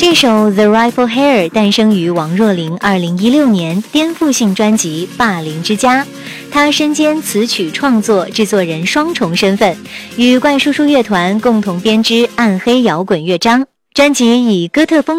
这首 The Rifle Hair 诞生于王若琳2016年颠覆性专辑《霸凌之家》，她身兼词曲创作、制作人双重身份，与怪叔叔乐团共同编织暗黑摇滚乐章。专辑以哥特风